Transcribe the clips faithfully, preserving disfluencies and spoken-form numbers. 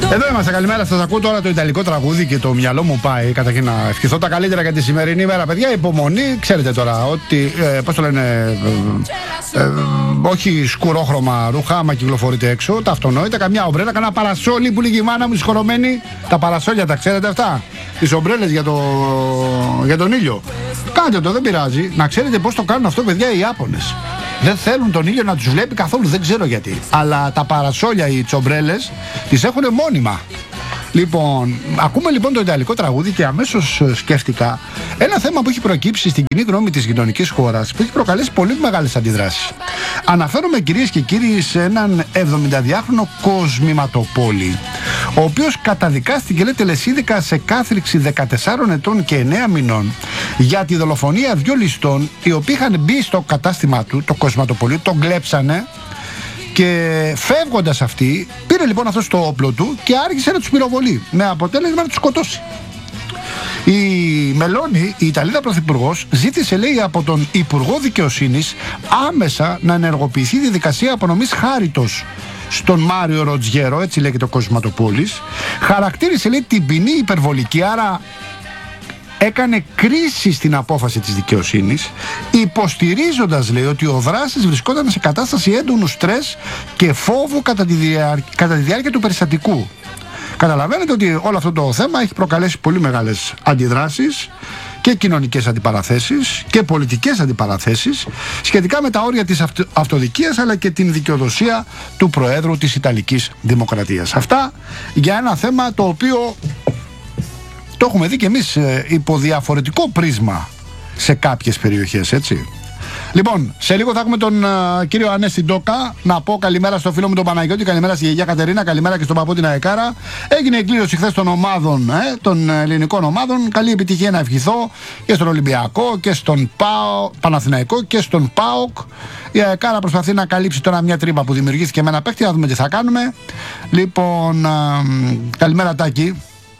Εδώ είμαστε, καλημέρα σας. Ακούω τώρα το ιταλικό τραγούδι και το μυαλό μου πάει. Καταρχήν να ευχηθώ τα καλύτερα για τη σημερινή ημέρα, παιδιά. Υπομονή, ξέρετε τώρα ότι, ε, πώς το λένε, ε, ε, όχι σκουρόχρωμα ρούχα, άμα κυκλοφορείτε έξω, τα αυτονόητα, καμιά ομπρέλα, κανένα παρασόλι που λίγη μάνα μου συγχωρωμένη. Τα παρασόλια τα ξέρετε αυτά, τις ομπρέλες για, το, για τον ήλιο. Κάντε το, δεν πειράζει. Να ξέρετε πώς το κάνουν αυτό, παιδιά, οι Ιάπωνες. Δεν θέλουν τον ήλιο να τους βλέπει καθόλου, δεν ξέρω γιατί. Αλλά τα παρασόλια, οι τσομπρέλες, τις έχουν μόνιμα. Λοιπόν, ακούμε λοιπόν το ιταλικό τραγούδι και αμέσως σκέφτηκα ένα θέμα που έχει προκύψει στην κοινή γνώμη της γειτονικής χώρας, που έχει προκαλέσει πολύ μεγάλες αντιδράσεις. Αναφέρομαι, κυρίες και κύριοι, σε έναν εβδομηνταδυάχρονο κοσμηματοπόλη, ο οποίος καταδικάστηκε, λέει, τελεσίδικα σε κάθριξη δεκατεσσάρων ετών και εννέα μηνών για τη δολοφονία δύο ληστών, οι οποίοι είχαν μπει στο κατάστημά του, το κοσμηματοπολείο, τον κλέψανε. Και φεύγοντας αυτοί, πήρε λοιπόν αυτό το όπλο του και άρχισε να τους πυροβολεί, με αποτέλεσμα να τους σκοτώσει. Η Μελώνη, η Ιταλίδα πρωθυπουργός, ζήτησε, λέει, από τον Υπουργό Δικαιοσύνης άμεσα να ενεργοποιηθεί η διαδικασία απονομής χάριτος στον Μάριο Ροτζιέρο, έτσι λέγεται ο κοσματοπόλης. Χαρακτήρισε, λέει, την ποινή υπερβολική, άρα έκανε κρίση στην απόφαση της δικαιοσύνης, υποστηρίζοντας, λέει, ότι ο δράστης βρισκόταν σε κατάσταση έντονου στρες και φόβου κατά τη, διά... κατά τη διάρκεια του περιστατικού. Καταλαβαίνετε ότι όλο αυτό το θέμα έχει προκαλέσει πολύ μεγάλες αντιδράσεις και κοινωνικές αντιπαραθέσεις και πολιτικές αντιπαραθέσεις σχετικά με τα όρια της αυτο... αυτοδικίας, αλλά και την δικαιοδοσία του Προέδρου της Ιταλικής Δημοκρατίας. Αυτά για ένα θέμα το οποίο το έχουμε δει και εμείς ε, υπό διαφορετικό πρίσμα σε κάποιες περιοχές, έτσι. Λοιπόν, σε λίγο θα έχουμε τον uh, κύριο Ανέστη Ντόκα. Να πω καλημέρα στο φίλο μου τον Παναγιώτη, καλημέρα στη γιαγιά Κατερίνα, καλημέρα και στον παππού την Αεκάρα. Έγινε η κλήρωση χθες των ομάδων, ε, των ελληνικών ομάδων. Καλή επιτυχία να ευχηθώ και στον Ολυμπιακό και στον ΠΑΟ, Παναθηναϊκό και στον ΠΑΟΚ. Η Αεκάρα προσπαθεί να καλύψει τώρα μια τρύπα που δημιουργήθηκε με ένα παίκτη, να δούμε τι θα κάνουμε. Λοιπόν, uh, καλημέρα Τάκη.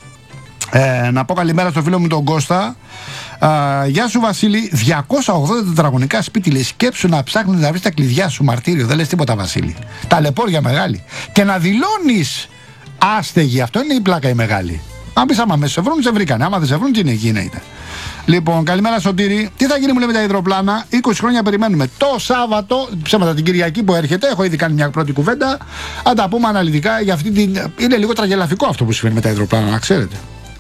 Ε, να πω καλημέρα στο φίλο μου τον Κώστα. Uh, γεια σου Βασίλη. διακόσια ογδόντα τετραγωνικά σπίτι, λέει. Σκέψου να ψάχνεις να βρεις τα κλειδιά σου, μαρτύριο. Δεν λες τίποτα, Βασίλη. Ταλαιπώρια μεγάλη. Και να δηλώνεις άστεγη. Αυτό είναι η πλάκα η μεγάλη. Αν πεις άμα με σε βρουν, σε βρήκανε. Άμα δεν σε βρουν, τι είναι, γίνεται. Λοιπόν, καλημέρα Σωτήρη. Τι θα γίνει, μου λέει, με τα υδροπλάνα? είκοσι χρόνια περιμένουμε. Το Σάββατο, ψέματα, την Κυριακή που έρχεται, έχω ήδη κάνει μια πρώτη κουβέντα. Αν τα πούμε αναλυτικά για αυτή την. Είναι λίγο τραγελαφικό αυτό που συμβαίνει με τα υδροπλάνα, να ξέρετε.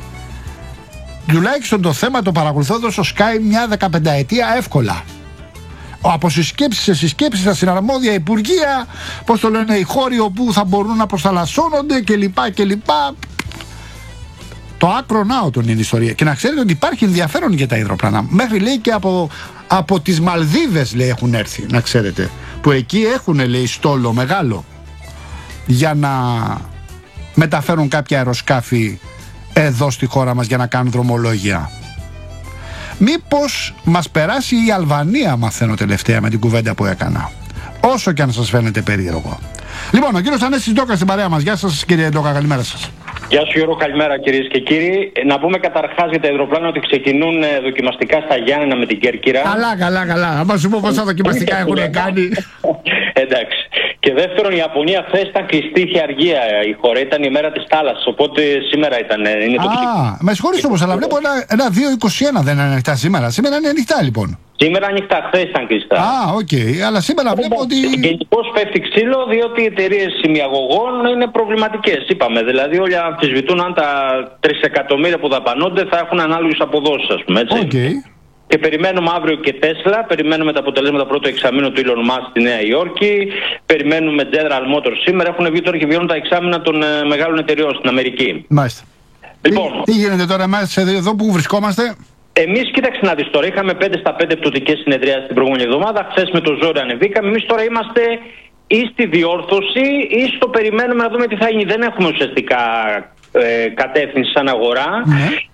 Τουλάχιστον το θέμα το παρακολουθώ εδώ στο Sky μια δεκαπενταετία εύκολα. Από συσκέψη σε συσκέψη στα συναρμόδια υπουργεία, πώς το λένε, οι χώροι όπου θα μπορούν να προσταλασσώνονται κλπ. κλπ. Το άκρο ναότον είναι η ιστορία. Και να ξέρετε ότι υπάρχει ενδιαφέρον για τα υδροπλάνα. Μέχρι, λέει, και από, από τις Μαλδίβες, λέει, έχουν έρθει, να ξέρετε. Που εκεί έχουν, λέει, στόλο μεγάλο για να μεταφέρουν κάποια αεροσκάφη εδώ στη χώρα μας για να κάνουν δρομολόγια. Μήπως μας περάσει η Αλβανία, μαθαίνω τελευταία με την κουβέντα που έκανα. Όσο και αν σας φαίνεται περίεργο. Λοιπόν, ο κύριος Ανέστης Ντόκα στην παρέα μας. Γεια σας, κύριε Ντόκα, καλημέρα σας. Γεια σου Γιώργο, καλημέρα κυρίες και κύριοι. Να πούμε καταρχάς για τα υδροπλάνα ότι ξεκινούν δοκιμαστικά στα Γιάννενα με την Κέρκυρα. Καλά, καλά, καλά. Αν σου πω πόσα δοκιμαστικά έχουν κάνει. Εντάξει. Και δεύτερον, η Ιαπωνία χθες ήταν κλειστή, είχε αργία η χώρα, ήταν η μέρα της θάλασσας. Οπότε σήμερα ήταν. Είναι το Α, με συγχωρείς όμως, αλλά βλέπω ένα, ένα δύο είκοσι ένα δεν είναι ανοιχτά σήμερα. Σήμερα είναι ανοιχτά λοιπόν. Σήμερα ανοιχτά, χθες ήταν κλειστά. Α, οκ. Okay. Αλλά σήμερα βλέπω ότι. Γενικώς πέφτει ξύλο, διότι οι εταιρείες ημιαγωγών είναι προβληματικές. Είπαμε. Δηλαδή, όλοι αμφισβητούν αν τα τρισεκατομμύρια που δαπανώνται θα έχουν ανάλογες αποδόσεις, ας πούμε. Έτσι. Okay. Και περιμένουμε αύριο και Τέσλα, περιμένουμε τα αποτελέσματα πρώτου εξαμήνου του Elon Musk στη Νέα Υόρκη, περιμένουμε General Motors σήμερα, έχουν βγει τώρα και βγαίνουν τα εξάμηνα των ε, μεγάλων εταιριών στην Αμερική. Μάλιστα. Λοιπόν, τι, τι γίνεται τώρα εμάς εδώ που βρισκόμαστε? Εμείς, κοίταξε να δεις τώρα, είχαμε πέντε στα πέντε πτωτικές συνεδριάσεις την προηγούμενη εβδομάδα, χθες με το ζόρι ανεβήκαμε, εμείς τώρα είμαστε ή στη διόρθωση ή στο περιμένουμε να δούμε τι θα γίνει. Δεν έχουμε ουσιαστικά Ε, κατεύθυνση σαν αγορά. Mm-hmm.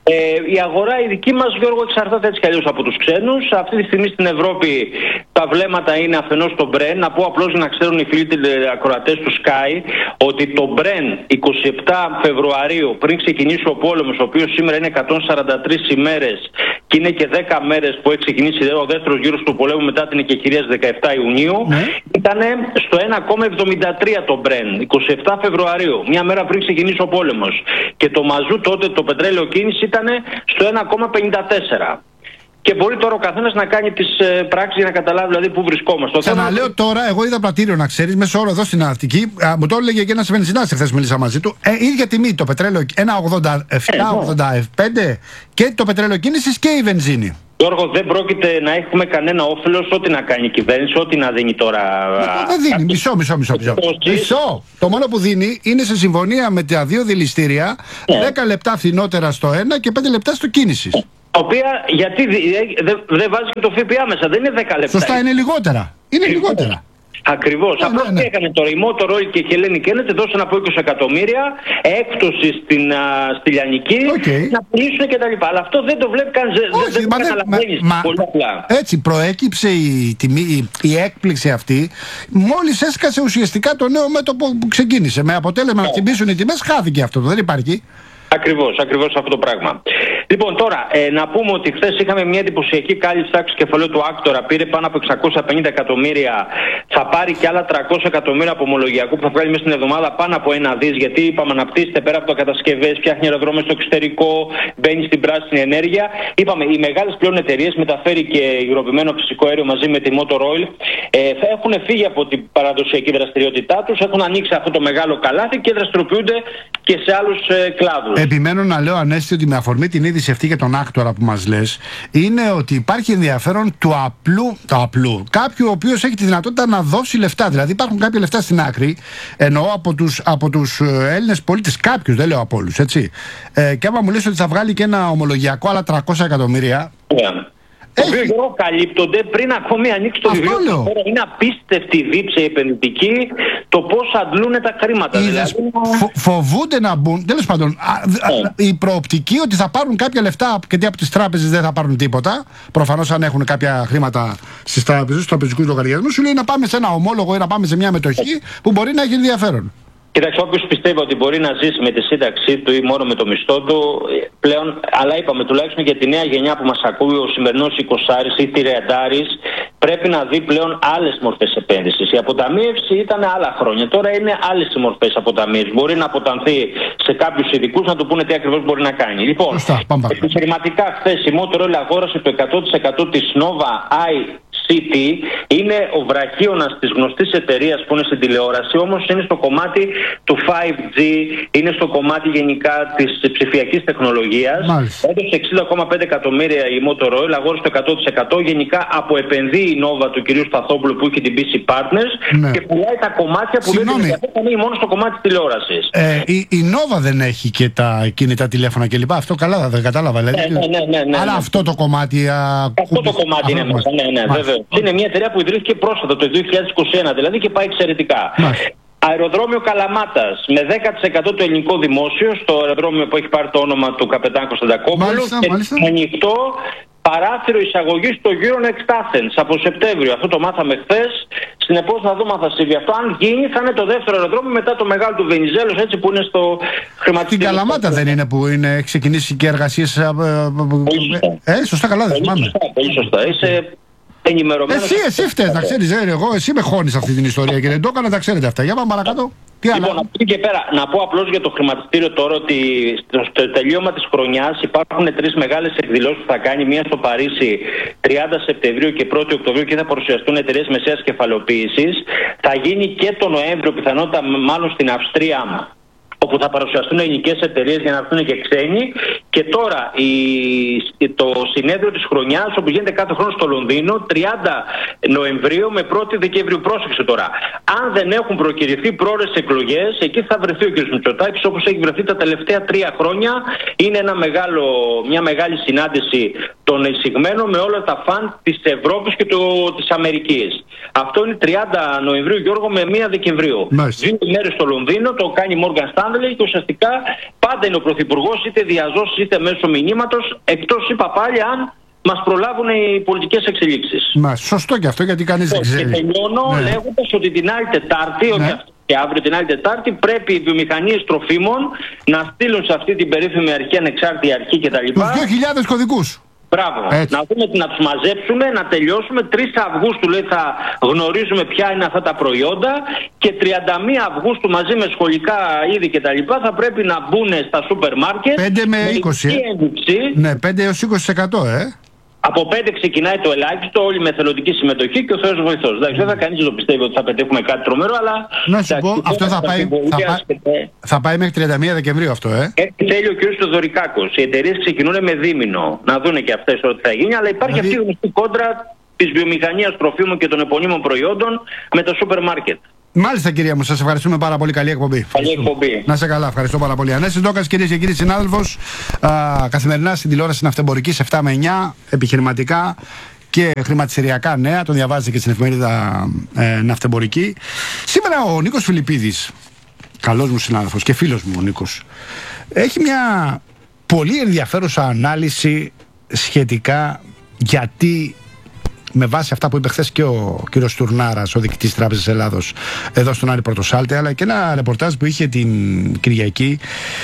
Ε, η αγορά η δική μας, Γιώργο, εξαρτάται έτσι κι αλλιώς από τους ξένους. Αυτή τη στιγμή στην Ευρώπη τα βλέμματα είναι αφενός το Brent. Να πω απλώς να ξέρουν οι φίλοι ακροατές του Sky ότι το Brent εικοστή εβδόμη Φεβρουαρίου, πριν ξεκινήσει ο πόλεμος, ο οποίος σήμερα είναι εκατόν σαράντα τρεις ημέρες και είναι και δέκα μέρες που έχει ξεκινήσει ο δεύτερος γύρος του πολέμου μετά την εκεχηρία δεκαεπτά Ιουνίου, ναι. Ήταν στο ένα κόμμα εβδομήντα τρία το Brent, εικοστή εβδόμη Φεβρουαρίου, μια μέρα πριν ξεκινήσει ο πόλεμος. Και το μαζού τότε, το πετρέλαιο κίνηση, ήταν στο ένα κόμμα πενήντα τέσσερα. Και μπορεί τώρα ο καθένας να κάνει τις ε, πράξεις για να καταλάβει δηλαδή πού βρισκόμαστε. Ξαναλέω θέμα... τώρα, εγώ είδα πρατήριο να ξέρεις, μέσω όρο εδώ στην Αττική, μου το έλεγε και ένας βενζινάς, χθες μίλησα μαζί του. Ε, ίδια τιμή το πετρέλαιο, ένα ογδόντα επτά ογδόντα πέντε και το πετρέλαιο κίνησης και η βενζίνη. Γιώργο, δεν πρόκειται να έχουμε κανένα όφελος ό,τι να κάνει η κυβέρνηση, ό,τι να δίνει τώρα. Δεν δίνει, μισό, μισό, μισό. μισό. μισό. Το μόνο που δίνει είναι σε συμφωνία με τα δύο δηληστήρια, ναι. δέκα λεπτά φθηνότερα στο ένα και πέντε λεπτά στο κίνησης. Τα οποία, γιατί δεν δε βάζει και το ΦΠΑ μέσα, δεν είναι δέκα λεπτά. Σωστά, είναι λιγότερα. Είναι λιγότερα. Ακριβώς. Απλώς τι έκανε τώρα η Motor Oil και η Hellenic Energy, δώσαν από είκοσι εκατομμύρια έκπτωση στην, α, στη Λιανική okay. να πουλήσουν και τα λοιπά. Αλλά αυτό δεν το βλέπει κανείς. Δεν το καταλαβαίνεις πολύ απλά. Έτσι προέκυψε η, τιμή, η, η έκπληξη αυτή μόλις έσκασε ουσιαστικά το νέο μέτωπο που ξεκίνησε. Με αποτέλεσμα yeah. να τσιμπήσουν οι τιμές, χάθηκε αυτό. Δεν υπάρχει. Ακριβώς, ακριβώς αυτό το πράγμα. Λοιπόν, τώρα ε, να πούμε ότι χθες είχαμε μια εντυπωσιακή κάλυψη τάξη κεφαλαίου του Άκτορα. Πήρε πάνω από εξακόσια πενήντα εκατομμύρια. Θα πάρει και άλλα τριακόσια εκατομμύρια από ομολογιακού που θα βγάλει μέσα στην εβδομάδα πάνω από ένα δις. Γιατί είπαμε αναπτύσσεται πέρα από τα κατασκευές, φτιάχνει αεροδρόμια στο εξωτερικό, μπαίνει στην πράσινη ενέργεια. Είπαμε, οι μεγάλες πλέον εταιρείες, μεταφέρει και υγροποιημένο φυσικό αέριο μαζί με τη Motor Oil, ε, έχουν φύγει από την παραδοσιακή δραστηριότητά τους, έχουν ανοίξει αυτό το μεγάλο καλάθι και δραστηριοποιούνται και σε άλλους ε, κλάδους. Επιμένω να λέω, Ανέστη, ότι με αφορμή την είδηση αυτή για τον Άκτορα που μας λες, είναι ότι υπάρχει ενδιαφέρον του απλού, του απλού, κάποιου ο οποίος έχει τη δυνατότητα να δώσει λεφτά. Δηλαδή υπάρχουν κάποια λεφτά στην άκρη, εννοώ από τους, από τους Έλληνες πολίτες, κάποιους, δεν λέω από όλους, έτσι. Ε, και άμα μου λες ότι θα βγάλει και ένα ομολογιακό άλλα τριακόσια εκατομμύρια. Yeah. Το οποίο Γιώργο καλύπτονται πριν ακόμη ανοίξει το βιβλίο. Είναι απίστευτη δίψη επενδυτική το πώς αντλούν τα χρήματα. Δηλαδή... Φο, φοβούνται να μπουν. Τέλος πάντων, yeah. η προοπτική ότι θα πάρουν κάποια λεφτά, γιατί από τις τράπεζες δεν θα πάρουν τίποτα. Προφανώς αν έχουν κάποια χρήματα στις τράπεζες, στους τραπεζικούς λογαριασμούς, σου λέει να πάμε σε ένα ομόλογο ή να πάμε σε μια μετοχή που μπορεί να έχει ενδιαφέρον. Κοίταξε, όποιος πιστεύει ότι μπορεί να ζήσει με τη σύνταξή του ή μόνο με το μισθό του, πλέον, αλλά είπαμε τουλάχιστον για τη νέα γενιά που μας ακούει, ο σημερινός εικοσάρης ή τριαντάρης, πρέπει να δει πλέον άλλες μορφές επένδυσης. Η αποταμίευση ήταν άλλα χρόνια, τώρα είναι άλλες μορφές αποταμίευσης. Μπορεί να αποτανθεί σε κάποιους ειδικούς να του πούνε τι ακριβώς μπορεί να κάνει. Λοιπόν, επιχειρηματικά χθες η Motor Oil αγόρασε το εκατό τοις εκατό της Nova άι σι τι, είναι ο βραχίωνας της γνωστής εταιρείας που είναι στην τηλεόραση, όμως είναι στο κομμάτι του φάιβ τζι, είναι στο κομμάτι γενικά της ψηφιακής τεχνολογίας. Έδωσε εξήντα κόμμα πέντε εκατομμύρια η Motor Oil, αγόρασε το εκατό τοις εκατό, γενικά αποεπενδύει η Nova του κυρίου Σταθόπουλου που έχει την μπι σι Partners, ναι. και πουλάει τα κομμάτια που Συγνώμη. δεν είναι μόνο στο κομμάτι της τηλεόρασης. Ε, η, η Nova δεν έχει και τα κινητά τηλέφωνα κλπ. Αυτό καλά δεν κατάλαβα. Δηλαδή. Ναι, ναι, ναι, ναι, ναι, αλλά ναι. αυτό το κομμάτι. Α, αυτό το κομμάτι είναι μέσα, ναι, ναι, βέβαια. Είναι μια εταιρεία που ιδρύθηκε πρόσφατα το δύο χιλιάδες είκοσι ένα δηλαδή και πάει εξαιρετικά. Μάλιστα. Αεροδρόμιο Καλαμάτας με δέκα τοις εκατό το ελληνικό δημόσιο, στο αεροδρόμιο που έχει πάρει το όνομα του καπετάν Κωνσταντακόπουλου, και ανοιχτό παράθυρο εισαγωγής στο Euronext Athens από Σεπτέμβριο. Αυτό το μάθαμε χθες. Συνεπώς να δούμε αν θα συμβεί αυτό. Αν γίνει θα είναι το δεύτερο αεροδρόμιο μετά το μεγάλο του Βενιζέλος, έτσι που είναι στο χρηματιστήριο. Στην Καλαμάτα δεν είναι που είναι, έχει ξεκινήσει και εργασίες. Ε, σωστά, καλά δεν θυμάμαι. Σωστά, πολύ σωστά. Είσαι... Εσύ, εσύ φταίς, να ξέρεις, ε, εγώ, εσύ με χώνεις αυτή την ιστορία και δεν το έκανα, τα ξέρετε αυτά. Για πάμε παρακάτω. Τι λοιπόν, από εκεί και πέρα, να πω απλώς για το χρηματιστήριο τώρα ότι στο τελείωμα της χρονιάς υπάρχουν τρεις μεγάλες εκδηλώσεις που θα κάνει. Μία στο Παρίσι τριάντα Σεπτεμβρίου και πρώτη Οκτωβρίου και θα παρουσιαστούν εταιρείες μεσαίας κεφαλαιοποίησης. Θα γίνει και το Νοέμβριο, πιθανότητα μάλλον στην Αυστρία, όπου θα παρουσιαστούν ελληνικές εταιρείες για να έρθουν και ξένοι. Και τώρα η, το συνέδριο της χρονιάς, όπου γίνεται κάθε χρόνο στο Λονδίνο, τριάντα Νοεμβρίου με πρώτη Δεκεμβρίου. Πρόσεξε τώρα. Αν δεν έχουν προκηρυχθεί πρόορες εκλογές, εκεί θα βρεθεί ο κ. Μητσοτάκης, όπως έχει βρεθεί τα τελευταία τρία χρόνια. Είναι ένα μεγάλο, μια μεγάλη συνάντηση των εισηγμένων με όλα τα φαν της Ευρώπης και το, της Αμερικής. Αυτό είναι τριάντα Νοεμβρίου, Γιώργο, με πρώτη Δεκεμβρίου. Δύο ημέρες στο Λονδίνο, το κάνει η Morgan Stanley. έλεγε και ουσιαστικά πάντα είναι ο Πρωθυπουργός, είτε διαζώσεις είτε μέσω μηνύματος, εκτός είπα πάλι αν μας προλάβουν οι πολιτικές εξελίξεις. Μα σωστό και αυτό, γιατί κανείς δεν ξέρει. Και τελειώνω ναι. λέγοντας ότι την άλλη Τετάρτη, ναι. όχι αυτή και αύριο, την άλλη Τετάρτη, πρέπει οι βιομηχανίες τροφίμων να στείλουν σε αυτή την περίφημη αρχή, ανεξάρτητη αρχή κτλ. Τους δύο χιλιάδες κωδικούς. Μπράβο. Έτσι. Να δούμε, να τους μαζέψουμε, να τελειώσουμε. τρεις Αυγούστου λέει θα γνωρίζουμε ποια είναι αυτά τα προϊόντα και τριάντα μία Αυγούστου μαζί με σχολικά είδη και τα λοιπά θα πρέπει να μπουν στα σούπερ μάρκετ. πέντε με είκοσι. Ναι, πέντε έως είκοσι τοις εκατό ε. Από πέντε ξεκινάει το ελάχιστο, όλοι με θελοντική συμμετοχή και ο Θεός βοηθός. Εντάξει, δεν θα κανείς το πιστεύει ότι θα πετύχουμε κάτι τρομερό, αλλά... Να σου πω, αυτό θα πάει, θα, πάει, θα πάει μέχρι τριάντα μία Δεκεμβρίου αυτό, ε. Έτσι θέλει ο κ. Θεοδωρικάκος. Οι εταιρείες ξεκινούν με δίμηνο. Να δούνε και αυτές ό,τι θα γίνει, αλλά υπάρχει δηλαδή... αυτή η γνωστή κόντρα της βιομηχανίας τροφίμων και των επωνύμων προϊόντων με το σούπερ μάρκετ. Μάλιστα, κυρία μου, σας ευχαριστούμε πάρα πολύ. Καλή εκπομπή. Καλή εκπομπή. Να σε καλά, ευχαριστώ πάρα πολύ. Ανέσης Ντόκας, κυρίες και κύριοι, συνάδελφος. Α, καθημερινά στην τηλεόραση ναυτεμπορικής επτά με εννιά, επιχειρηματικά και χρηματιστηριακά νέα. Τον διαβάζετε και στην εφημερίδα ε, Ναυτεμπορική. Σήμερα ο Νίκος Φιλιππίδης, καλός μου συνάδελφος και φίλος μου ο Νίκος, έχει μια πολύ ενδιαφέρουσα ανάλυση σχετικά γιατί, με βάση αυτά που είπε χθες και ο κύριος Τουρνάρας, ο διοικητής Τράπεζας Ελλάδος, εδώ στον Άρη Πρωτοσάλτε, αλλά και ένα ρεπορτάζ που είχε την Κυριακή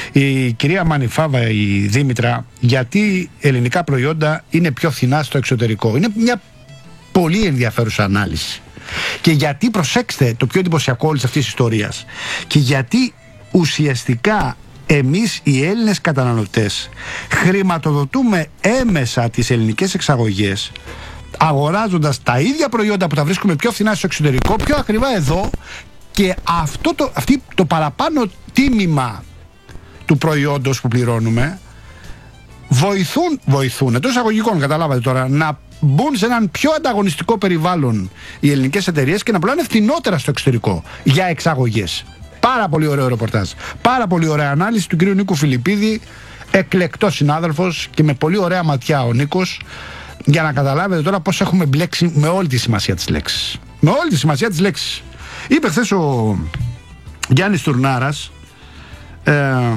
η κυρία Μανιφάβα, η Δήμητρα, γιατί ελληνικά προϊόντα είναι πιο φθηνά στο εξωτερικό. Είναι μια πολύ ενδιαφέρουσα ανάλυση. Και γιατί, προσέξτε το πιο εντυπωσιακό όλης αυτής της ιστορίας, και γιατί ουσιαστικά εμείς οι Έλληνες καταναλωτές χρηματοδοτούμε έμεσα τις ελληνικές εξαγωγές, αγοράζοντας τα ίδια προϊόντα που τα βρίσκουμε πιο φθηνά στο εξωτερικό, πιο ακριβά εδώ, και αυτό το, αυτή το παραπάνω τίμημα του προϊόντος που πληρώνουμε βοηθούν, βοηθούν εντός εισαγωγικών, καταλάβατε τώρα, να μπουν σε έναν πιο ανταγωνιστικό περιβάλλον οι ελληνικές εταιρείες και να πουλάνε φθηνότερα στο εξωτερικό για εξαγωγές. Πάρα πολύ ωραίο ρεπορτάζ, πάρα πολύ ωραία ανάλυση του κ. Νίκου Φιλιππίδη, εκλεκτός συνάδελφος και με πολύ ωραία ματιά ο Νίκος, για να καταλάβετε τώρα πώς έχουμε μπλέξει με όλη τη σημασία της λέξης. Με όλη τη σημασία της λέξης. Είπε χθες ο Γιάννης Τουρνάρας, ε,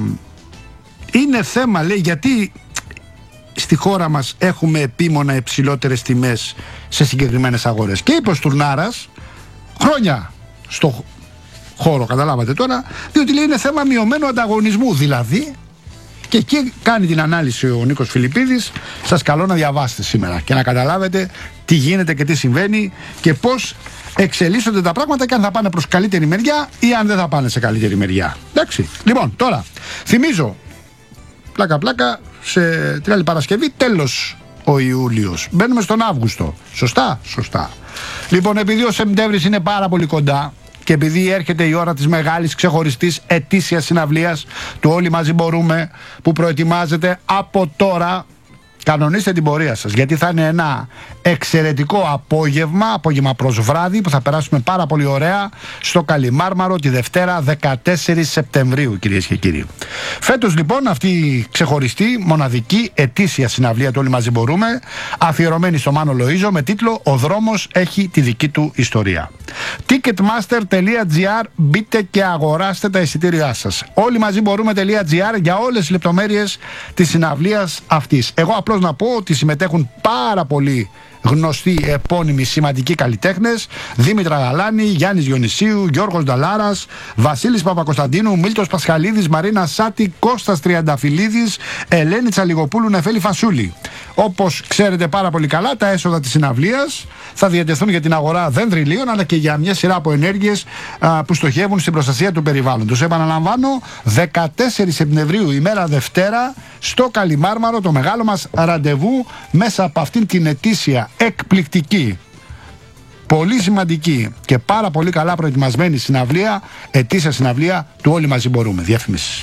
είναι θέμα, λέει, γιατί στη χώρα μας έχουμε επίμονα υψηλότερες τιμές σε συγκεκριμένες αγορές. Και είπε ο Τουρνάρας, χρόνια στο χώρο, καταλάβατε τώρα, διότι λέει είναι θέμα μειωμένου ανταγωνισμού. Δηλαδή, και εκεί κάνει την ανάλυση ο Νίκος Φιλιππίδης. Σας καλώ να διαβάσετε σήμερα και να καταλάβετε τι γίνεται και τι συμβαίνει και πώς εξελίσσονται τα πράγματα και αν θα πάνε προς καλύτερη μεριά ή αν δεν θα πάνε σε καλύτερη μεριά. Εντάξει. Λοιπόν, τώρα θυμίζω, πλάκα πλάκα, σε την άλλη Παρασκευή τέλος ο Ιούλιος. Μπαίνουμε στον Αύγουστο. Σωστά, σωστά. Λοιπόν, επειδή ο Σεπτέμβρης είναι πάρα πολύ κοντά και επειδή έρχεται η ώρα της μεγάλης ξεχωριστής ετήσιας συναυλίας του Όλοι Μαζί Μπορούμε, που προετοιμάζεται από τώρα, κανονίστε την πορεία σας, γιατί θα είναι ένα εξαιρετικό απόγευμα, απόγευμα προς βράδυ, που θα περάσουμε πάρα πολύ ωραία στο Καλιμάρμαρο τη Δευτέρα δεκατέσσερις Σεπτεμβρίου, κυρίες και κύριοι. Φέτος λοιπόν αυτή η ξεχωριστή, μοναδική, ετήσια συναυλία του Όλοι Μαζί Μπορούμε, αφιερωμένη στο Μάνο Λοΐζο, με τίτλο «Ο δρόμος έχει τη δική του ιστορία». ticketmaster τελεία gr, μπείτε και αγοράστε τα εισιτήριά σας. όλοι μαζί μπορούμε.gr για όλες τις λεπτομέρειες της συναυλίας αυτής. Εγώ απλώς να πω ότι συμμετέχουν πάρα πολλοί γνωστοί, επώνυμοι, σημαντικοί καλλιτέχνες: Δήμητρα Γαλάνη, Γιάννης Διονυσίου, Γιώργος Νταλάρας, Βασίλης Παπακοσταντίνου, Μίλτος Πασχαλίδης, Μαρίνα Σάτη, Κώστας Τριανταφυλλίδης, Ελένη Τσαλιγοπούλου, Νεφέλη Φασούλη. Όπως ξέρετε πάρα πολύ καλά, τα έσοδα της συναυλίας θα διατεθούν για την αγορά δενδριλίων, αλλά και για μια σειρά από ενέργειες α, που στοχεύουν στην προστασία του περιβάλλοντος. Επαναλαμβάνω, δεκατέσσερις Σεπτεμβρίου, ημέρα Δευτέρα, στο Καλιμάρμαρο, το μεγάλο μας ραντεβού μέσα από αυτήν την ετήσια, εκπληκτική, πολύ σημαντική και πάρα πολύ καλά προετοιμασμένη συναυλία, ετήσια συναυλία του Όλοι Μαζί Μπορούμε. Διαφημίσεις.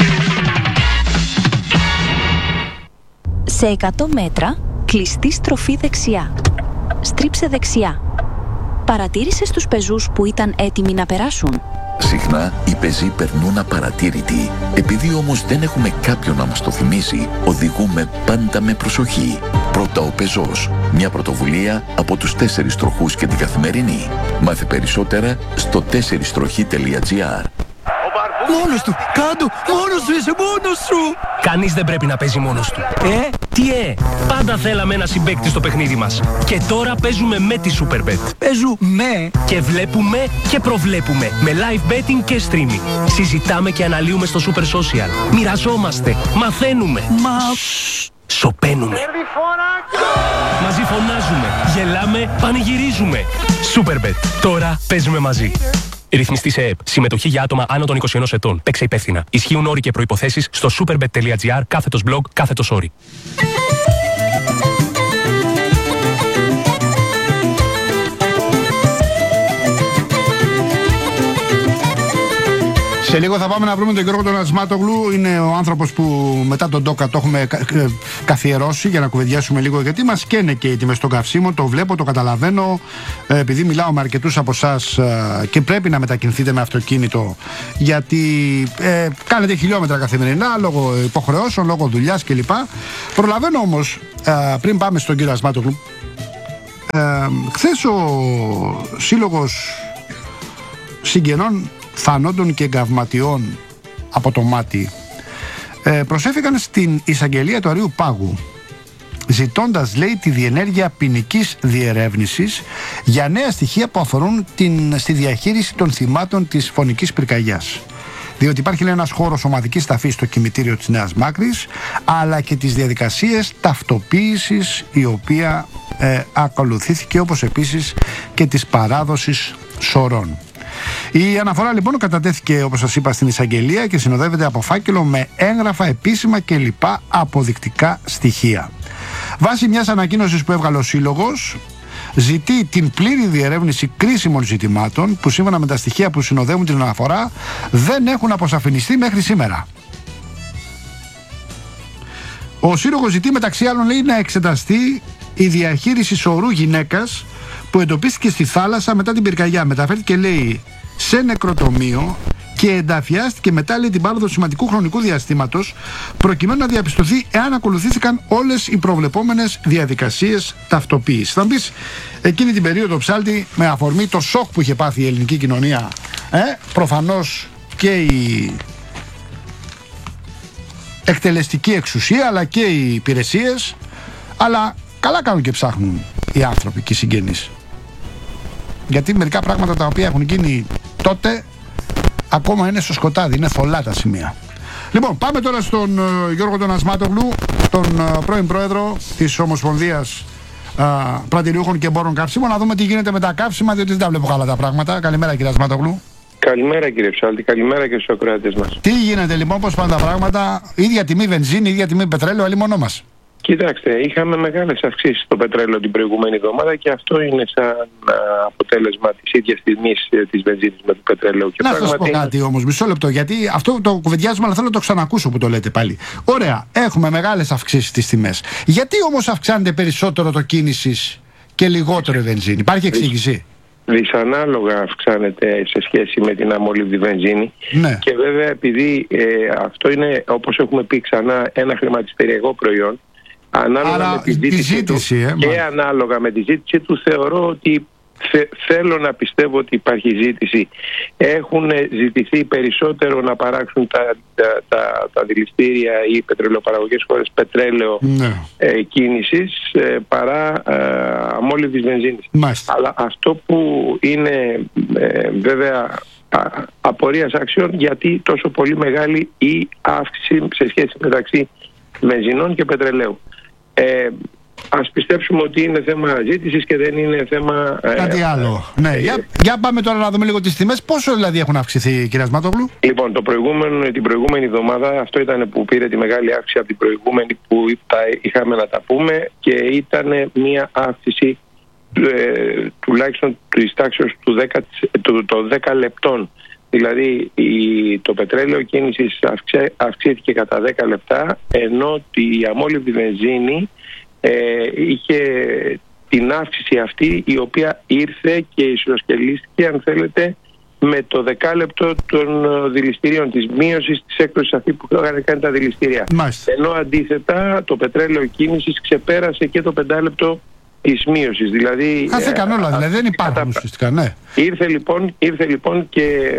Σε εκατό μέτρα, κλειστή στροφή δεξιά. Στρίψε δεξιά. Παρατήρησες τους πεζούς που ήταν έτοιμοι να περάσουν? Συχνά οι πεζοί περνούν απαρατήρητοι. Επειδή όμως δεν έχουμε κάποιον να μας το θυμίσει, οδηγούμε πάντα με προσοχή. Πρώτα ο πεζός. Μια πρωτοβουλία από τους τέσσερις τροχούς και την Καθημερινή. Μάθε περισσότερα στο τέσσερις τροχή τελεία τζι άρ. Μόνος του, κάτω, μόνος σου είσαι, μόνος σου. Κανείς δεν πρέπει να παίζει μόνος του. Ε, Τι ε, πάντα θέλαμε ένα συμπαίκτη στο παιχνίδι μας. Και τώρα παίζουμε με τη Superbet. παίζουμε. Και βλέπουμε και προβλέπουμε με live betting και streaming. Συζητάμε και αναλύουμε στο Super Social. Μοιραζόμαστε, μαθαίνουμε. Μα... Σωπαίνουμε. Μαζί φωνάζουμε, γελάμε, πανηγυρίζουμε. Superbet. Τώρα παίζουμε μαζί. Ρυθμιστή σε ΕΕΠ. Συμμετοχή για άτομα άνω των είκοσι ενός ετών. Παίξε υπεύθυνα. Ισχύουν όροι και προϋποθέσεις στο superbet.gr κάθετος blog κάθετος όροι. Σε λίγο θα πάμε να βρούμε τον Γιώργο τον Ασμάτογλου. Είναι ο άνθρωπος που μετά τον Ντόκα το έχουμε καθιερώσει για να κουβεντιάσουμε λίγο, γιατί μας καίνε και οι τιμές των καυσίμων. Το βλέπω, το καταλαβαίνω, επειδή μιλάω με αρκετούς από εσάς και πρέπει να μετακινηθείτε με αυτοκίνητο, γιατί ε, κάνετε χιλιόμετρα καθημερινά λόγω υποχρεώσεων, λόγω δουλειάς κλπ. Προλαβαίνω όμως, ε, πριν πάμε στον κύριο Ασμάτογλου, ε, χθες ο Σύλλογος Συγγενών Θανόντων και Εγκαυματιών από το Μάτι ε, προσέφηκαν στην εισαγγελία του Αρείου Πάγου, ζητώντας, λέει, τη διενέργεια ποινικής διερεύνησης για νέα στοιχεία που αφορούν την, στη διαχείριση των θυμάτων της φωνικής πυρκαγιάς. Διότι υπάρχει, λέει, ένας χώρος ομαδικής ταφής στο κημητήριο της Νέας Μάκρης, αλλά και τις διαδικασίες ταυτοποίησης η οποία ε, ακολουθήθηκε, όπως επίσης και της παράδοσης σωρών. Η αναφορά λοιπόν κατατέθηκε, όπως σας είπα, στην εισαγγελία και συνοδεύεται από φάκελο με έγγραφα, επίσημα και λοιπά αποδεικτικά στοιχεία. Βάσει μιας ανακοίνωσης που έβγαλε ο Σύλλογος, ζητεί την πλήρη διερεύνηση κρίσιμων ζητημάτων που σύμφωνα με τα στοιχεία που συνοδεύουν την αναφορά δεν έχουν αποσαφινιστεί μέχρι σήμερα. Ο Σύλλογος ζητεί μεταξύ άλλων, λέει, να εξεταστεί η διαχείριση σωρού γυναίκας που εντοπίστηκε στη θάλασσα μετά την πυρκαγιά. Μεταφέρθηκε, λέει, σε νεκροτομείο και ενταφιάστηκε μετά, λέει, την πάροδο σημαντικού χρονικού διαστήματος προκειμένου να διαπιστωθεί εάν ακολουθήθηκαν όλες οι προβλεπόμενες διαδικασίες ταυτοποίησης. Θα μπεις εκείνη την περίοδο, ψάλτη, με αφορμή το σοκ που είχε πάθει η ελληνική κοινωνία, ε, προφανώς και η εκτελεστική εξουσία αλλά και οι υπηρεσίες, αλλά καλά κάνουν και ψάχνουν οι άνθρωποι και οι συγγενείς. Γιατί μερικά πράγματα τα οποία έχουν γίνει τότε ακόμα είναι στο σκοτάδι, είναι θολά τα σημεία. Λοιπόν, πάμε τώρα στον uh, Γιώργο τον Ασμάτογλου, τον uh, πρώην πρόεδρο της Ομοσπονδίας uh, Πρατηριούχων και Εμπόρων Καυσίμων, να δούμε τι γίνεται με τα καύσιμα, διότι δεν τα βλέπω καλά τα πράγματα. Καλημέρα, κύριε Ασμάτογλου. Καλημέρα, κύριε Ψάλτη, καλημέρα και στους ακροατές μας. Τι γίνεται λοιπόν, πώς πάνε τα πράγματα, ίδια τιμή βενζίνη, ίδια τιμή πετρέλαιο, αλλή μόνο μας. Κοιτάξτε, είχαμε μεγάλες αυξήσεις στο πετρέλαιο την προηγούμενη εβδομάδα και αυτό είναι σαν αποτέλεσμα της ίδιας τιμής της βενζίνης με το πετρέλαιο. Και να πράγματι... σας πω κάτι όμως, μισό λεπτό, γιατί αυτό το κουβεντιάζουμε, αλλά θέλω να το ξανακούσω που το λέτε πάλι. Ωραία, έχουμε μεγάλες αυξήσεις στις τιμές. Γιατί όμως αυξάνεται περισσότερο το κίνησης και λιγότερο η βενζίνη? Υπάρχει εξήγηση? Δυσανάλογα αυξάνεται σε σχέση με την αμόλυβδη βενζίνη. Ναι. Και βέβαια επειδή ε, αυτό είναι, όπως έχουμε πει ξανά, ένα χρηματιστηριακό προϊόν, ανάλογα άρα με τη ζήτηση, τη ζήτηση του, ε, και μα... ανάλογα με τη ζήτηση του θεωρώ ότι θε, θέλω να πιστεύω ότι υπάρχει ζήτηση. Έχουν ζητηθεί περισσότερο να παράξουν τα, τα, τα, τα δηληστήρια ή πετρελαιοπαραγωγές χώρες πετρέλαιο ναι. ε, κίνησης ε, παρά ε, αμόλυβδης βενζίνης. Μάλιστα. Αλλά αυτό που είναι ε, βέβαια α, απορίας άξιων, γιατί τόσο πολύ μεγάλη η αύξηση σε σχέση μεταξύ βενζινών και πετρελαίου. Ε, ας πιστέψουμε ότι είναι θέμα ζήτησης και δεν είναι θέμα... Ε, κάτι άλλο. Ε, ναι. Ε, για, για πάμε τώρα να δούμε λίγο τις τιμές. Πόσο δηλαδή έχουν αυξηθεί, κύριε Ασμάτογλου? Λοιπόν, το προηγούμενο, την προηγούμενη εβδομάδα, αυτό ήταν που πήρε τη μεγάλη αύξηση από την προηγούμενη που τα είχαμε να τα πούμε, και ήταν μια αύξηση ε, τουλάχιστον της τάξης του δέκα, το, το δέκα λεπτών. Δηλαδή η, το πετρέλαιο κίνησης αυξέ, αυξήθηκε κατά δέκα λεπτά, ενώ η αμόλυβδη βενζίνη ε, είχε την αύξηση αυτή, η οποία ήρθε και ισοσκελίστηκε, αν θέλετε, με το δεκάλεπτο των δηληστηρίων, της μείωσης της έκπτωσης αυτή που είχαν κάνει τα δηληστήρια. Μάλιστα. Ενώ αντίθετα το πετρέλαιο κίνησης ξεπέρασε και το πεντάλεπτο της μείωσης. Δηλαδή, χάθηκαν όλα, δηλαδή δεν υπάρχουν ουσιαστικά, ναι. Ήρθε λοιπόν, ήρθε λοιπόν και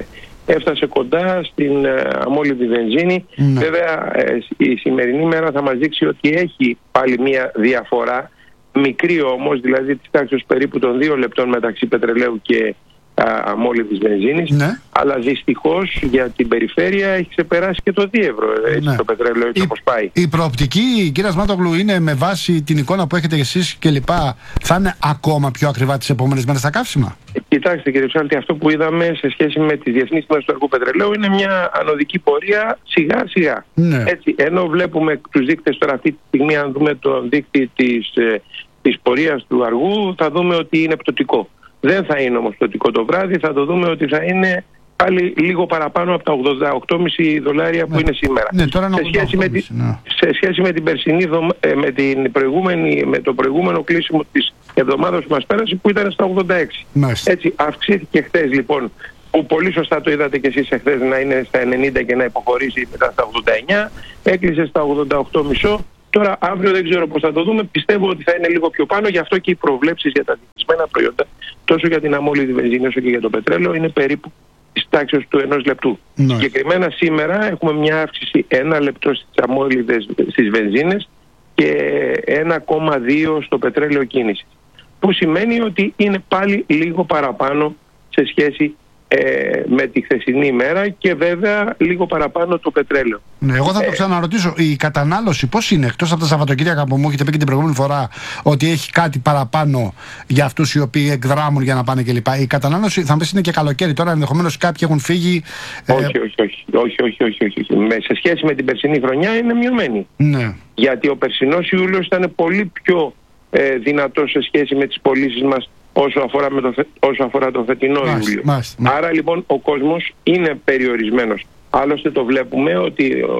έφτασε κοντά στην ε, αμόλυβδη βενζίνη. Ναι. Βέβαια ε, η σημερινή μέρα θα μας δείξει ότι έχει πάλι μια διαφορά, μικρή όμως, δηλαδή της τάξης περίπου των δύο λεπτών μεταξύ πετρελαίου και αμόλυβδης βενζίνης, ναι. Αλλά δυστυχώς για την περιφέρεια έχει ξεπεράσει και το δύο ευρώ, έτσι, ναι. Το πετρέλαιο έτσι η, όπως πάει. Η προοπτική, κύριε Ασμάτογλου, είναι με βάση την εικόνα που έχετε εσείς και λοιπά, θα είναι ακόμα πιο ακριβά τις επόμενες μέρες τα καύσιμα? Κοιτάξτε κύριε Ψάλτη, αυτό που είδαμε σε σχέση με τις διεθνείς τιμές του αργού πετρελαίου είναι μια ανωδική πορεία σιγά σιγά. Ναι. Έτσι, ενώ βλέπουμε τους δείκτες τώρα αυτή τη στιγμή, αν δούμε τον δείκτη της, ε, της πορείας του αργού, θα δούμε ότι είναι πτωτικό. Δεν θα είναι όμως πτωτικό το βράδυ, θα το δούμε ότι θα είναι πάλι λίγο παραπάνω από τα ογδόντα οκτώ κόμμα πέντε δολάρια που ναι. είναι σήμερα. Ναι, τώρα σε, σχέση με τη, ναι. σε σχέση με την περσινή δομα, με, την προηγούμενη, με το προηγούμενο κλείσιμο της εβδομάδας που μας πέρασε που ήταν στα ογδόντα έξι. Μάλιστα. Έτσι αυξήθηκε χθες λοιπόν, που πολύ σωστά το είδατε και εσείς εχθές, να είναι στα ενενήντα και να υποχωρήσει μετά στα ογδόντα εννιά, έκλεισε στα ογδόντα οκτώ κόμμα πέντε. Τώρα αύριο δεν ξέρω πώς θα το δούμε, πιστεύω ότι θα είναι λίγο πιο πάνω, γι' αυτό και οι προβλέψεις για τα δυτισμένα προϊόντα, τόσο για την αμόλυβδη βενζίνη όσο και για το πετρέλαιο, είναι περίπου της τάξης του ενός λεπτού. Ναι. Συγκεκριμένα σήμερα έχουμε μια αύξηση ένα λεπτό στις αμόλυβδες στις βενζίνες και ένα κόμμα δύο στο πετρέλαιο κίνησης. Που σημαίνει ότι είναι πάλι λίγο παραπάνω σε σχέση Ε, με τη χθεσινή ημέρα και βέβαια λίγο παραπάνω το πετρέλαιο. Ναι, εγώ θα το ξαναρωτήσω, η κατανάλωση πώς είναι, εκτός από τα Σαββατοκύριακα που μου έχετε πει και την προηγούμενη φορά ότι έχει κάτι παραπάνω για αυτούς οι οποίοι εκδράμουν για να πάνε κλπ. Η κατανάλωση θα μου πεις είναι και καλοκαίρι τώρα, ενδεχομένως κάποιοι έχουν φύγει. Ε... Όχι, όχι, όχι, όχι, όχι, όχι, όχι, όχι. Με, σε σχέση με την περσινή χρονιά είναι μειωμένη. Ναι. Γιατί ο περσινός Ιούλιος ήταν πολύ πιο ε, δυνατός σε σχέση με τις πωλήσεις μας όσο αφορά, με το, όσο αφορά το φετινό Ιούλιο. Άρα λοιπόν ο κόσμος είναι περιορισμένος. Άλλωστε το βλέπουμε ότι ο,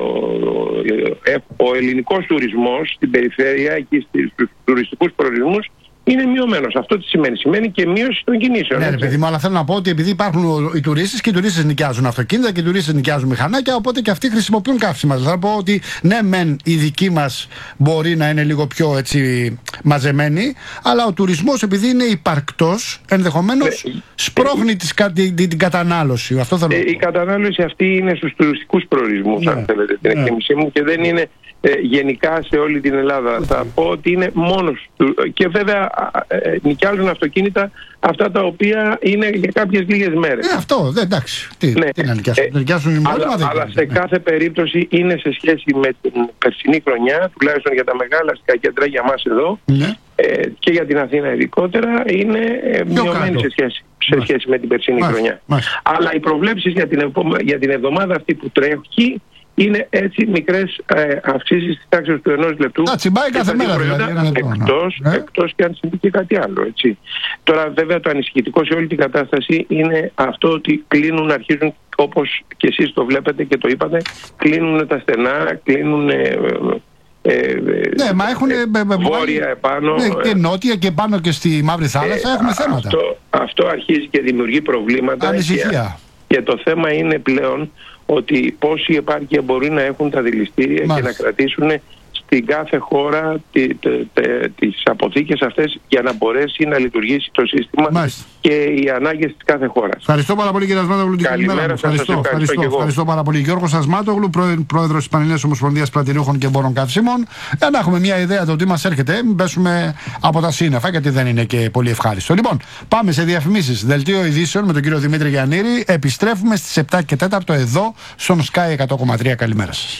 ο, ο ελληνικός τουρισμός στην περιφέρεια και στους τουριστικούς προορισμούς είναι μειωμένος. Αυτό τι σημαίνει? Σημαίνει και μείωση των κινήσεων. Ναι, ρε παιδί μου, αλλά θέλω να πω ότι επειδή υπάρχουν οι τουρίστες και οι τουρίστες νοικιάζουν αυτοκίνητα και οι τουρίστες νοικιάζουν μηχανάκια, οπότε και αυτοί χρησιμοποιούν καύσιμα. Θα πω ότι ναι, μεν οι δικοί μας μπορεί να είναι λίγο πιο έτσι μαζεμένοι, αλλά ο τουρισμός επειδή είναι υπαρκτός, ενδεχομένως ναι, σπρώχνει ε, την, την, την κατανάλωση. Αυτό θέλω ε, η κατανάλωση αυτή είναι στους τουριστικούς προορισμούς, ναι, αν θέλετε την ναι. εκτίμησή μου, και δεν είναι Ε, γενικά σε όλη την Ελλάδα. Θα πω ότι είναι μόνος του. Και βέβαια ε, νοικιάζουν αυτοκίνητα αυτά τα οποία είναι για κάποιες λίγες μέρες. Ε, αυτό, δεν, εντάξει. Τι, ναι. τι να νοικιάσουν. Ε, νοικιάσουν οι αλλά, αλλά, αλλά σε ναι. κάθε περίπτωση είναι σε σχέση με την περσινή χρονιά, τουλάχιστον για τα μεγάλα αστικά κέντρα για μας εδώ, ναι. ε, και για την Αθήνα ειδικότερα, είναι ε, μειωμένη σε σχέση, σε σχέση με την περσινή Μάλιστα. χρονιά. Μάλιστα. Αλλά οι προβλέψεις για την, για την εβδομάδα αυτή που τρέχει είναι έτσι μικρές ε, αυξήσεις της τάξης του ενός λεπτού. Να τσιμπάει κάθε μέρα δηλαδή. Εκτός, ναι. εκτός και αν συμβεί και κάτι άλλο. Έτσι. Τώρα βέβαια το ανησυχητικό σε όλη την κατάσταση είναι αυτό ότι κλείνουν, αρχίζουν, όπως και εσείς το βλέπετε και το είπατε, κλείνουν τα στενά, κλείνουν... Ε, Ε, ναι, μα έχουν ε, βόρεια επάνω. Ναι, και νότια και πάνω και στη Μαύρη Θάλασσα ε, έχουμε θέματα. Αυτό, αυτό αρχίζει και δημιουργεί προβλήματα. Ανησυχία. Και, και το θέμα είναι πλέον ότι πόση επάρκεια μπορεί να έχουν τα δηληστήρια Μάλιστα. και να κρατήσουν στην κάθε χώρα τι, τε, τε, τις αποθήκες αυτές για να μπορέσει να λειτουργήσει το σύστημα Μάλιστα. και οι ανάγκες της κάθε χώρας. Ευχαριστώ πάρα πολύ κύριε Ασμάτογλου. Καλημέρα σας. Ευχαριστώ, ευχαριστώ, ευχαριστώ, ευχαριστώ πάρα πολύ. Γιώργος Ασμάτογλου, πρόεδρος της Πανελληνίας Ομοσπονδίας Πλατινούχων και Εμπόρων Καυσίμων. Για να έχουμε μια ιδέα το τι μας έρχεται, μην πέσουμε από τα σύννεφα, γιατί δεν είναι και πολύ ευχάριστο. Λοιπόν, πάμε σε διαφημίσεις. Δελτίο ειδήσεων με τον κύριο Δημήτρη Γιαννήρη. Επιστρέφουμε στις επτά και τέσσερα εδώ στον Sky εκατό κόμμα τρία. Καλημέρα σας.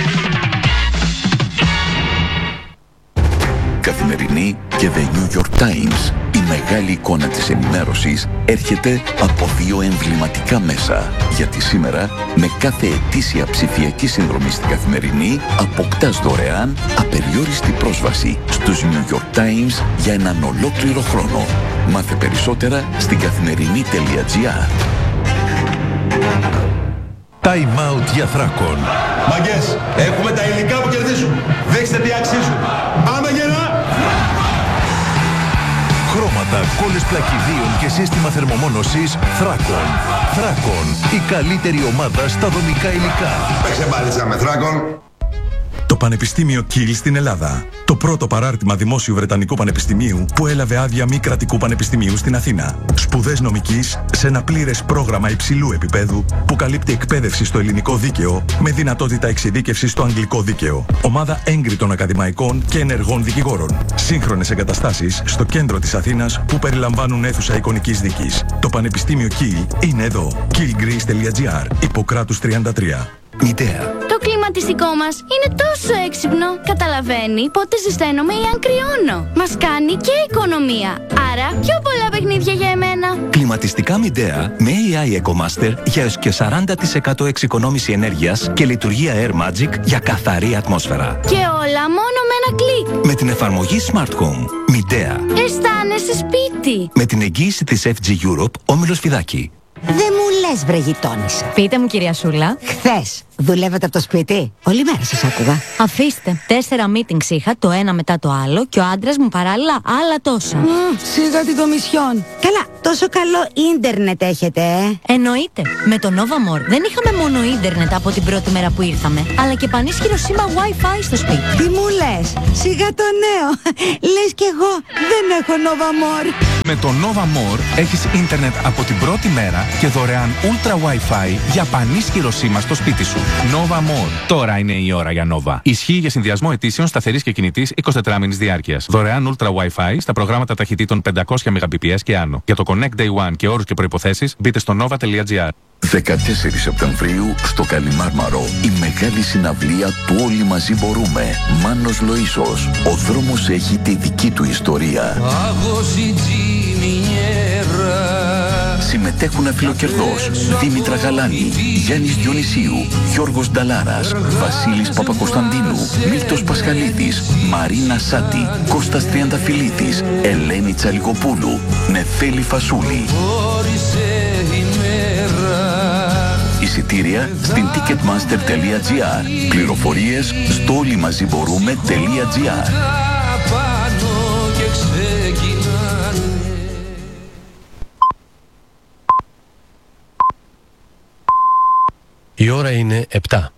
Καθημερινή και The New York Times. Η μεγάλη εικόνα της ενημέρωσης έρχεται από δύο εμβληματικά μέσα. Γιατί σήμερα, με κάθε ετήσια ψηφιακή συνδρομή στην Καθημερινή, αποκτάς δωρεάν απεριόριστη πρόσβαση στους New York Times για έναν ολόκληρο χρόνο. Μάθε περισσότερα στην καθημερινή.gr. Time out για Θράκον. Μαγκές, έχουμε τα υλικά που κερδίζουν. Δείξτε τι αξίζουν. Πάμε γερά! Χρώματα, κόλλες πλακιδίων και σύστημα θερμομόνωσης Θράκον. Θράκον, η καλύτερη ομάδα στα δομικά υλικά. Παίξε μπάλιτσα με Θράκον. Το Πανεπιστήμιο Κιλ στην Ελλάδα. Το πρώτο παράρτημα δημόσιου Βρετανικού Πανεπιστημίου που έλαβε άδεια μη κρατικού πανεπιστημίου στην Αθήνα. Σπουδές νομικής σε ένα πλήρες πρόγραμμα υψηλού επίπεδου που καλύπτει εκπαίδευση στο ελληνικό δίκαιο με δυνατότητα εξειδίκευσης στο αγγλικό δίκαιο. Ομάδα έγκριτων ακαδημαϊκών και ενεργών δικηγόρων. Σύγχρονες εγκαταστάσεις στο κέντρο της Αθήνας που περιλαμβάνουν αίθουσα εικονικής δίκης. Το Πανεπιστήμιο Κιλ είναι εδώ. κιλ γκρις τελεία τζι άρ, Ιπποκράτους τριάντα τρία. Μητέα. Το κλιματιστικό μας είναι τόσο έξυπνο. Καταλαβαίνει πότε ζεσταίνομαι ή αν κρυώνω. Μας κάνει και οικονομία. Άρα πιο πολλά παιχνίδια για εμένα. Κλιματιστικά Midea με έι άι EcoMaster για έως και σαράντα τοις εκατό εξοικονόμηση ενέργειας και λειτουργία Air Magic για καθαρή ατμόσφαιρα. Και όλα μόνο με ένα κλικ. Με την εφαρμογή Smart Home. Midea. Αισθάνεσαι σπίτι. Με την εγγύηση της εφ τζι Europe, Όμιλος Φιδάκη. Δεν μου λες, βρε γειτόνισσα. Πείτε μου, κυρία Σούλα. Χθες δουλεύετε από το σπίτι? Όλη μέρα σας άκουγα. Αφήστε. Τέσσερα meetings είχα, το ένα μετά το άλλο, και ο άντρας μου παράλληλα άλλα τόσα. Mm, σιγά την κομισιόν. Καλά, τόσο καλό ίντερνετ έχετε, ε. Εννοείται. Με το Nova More δεν είχαμε μόνο ίντερνετ από την πρώτη μέρα που ήρθαμε, αλλά και πανίσχυρο σήμα Wi-Fi στο σπίτι. Τι μου λες? Σιγά το νέο. Λες κι εγώ δεν έχω Nova More. Με το Nova More έχεις ίντερνετ από την πρώτη μέρα και δωρεάν Ultra Wi-Fi για πανίσχυρο σήμα στο σπίτι σου. Nova More. Τώρα είναι η ώρα για Nova. Ισχύει για συνδυασμό ετήσεων σταθερής και κινητής εικοσιτετράωρης διάρκειας. Δωρεάν Ultra Wi-Fi στα προγράμματα ταχυτήτων πεντακόσια μεγαμπιτ και άνω. Για το Connect Day One και όρους και προϋποθέσεις μπείτε στο nova τελεία τζι άρ. δεκατέσσερις Σεπτεμβρίου στο Καλιμάρμαρο η μεγάλη συναυλία του Όλοι Μαζί Μπορούμε. Μάνος Λοΐσος. Ο δρόμος έχει τη δική του ιστορία. Συμμετέχουν Αφιλοκερδός, Δήμητρα Γαλάνη, Γιάννης Διονυσίου, Γιώργος Νταλάρας, Βασίλης Παπακοσταντίνου, Μίλτος Πασχαλίδης, Μαρίνα Σάτη, Κώστας Τριανταφυλλίδης, Ελένη Τσαλιγοπούλου, Νεφέλη Φασούλη. Εισιτήρια στην ticketmaster τελεία τζι άρ. Πληροφορίες στο όλοιμαζιμπορούμε τελεία τζι άρ. Η ώρα είναι επτά.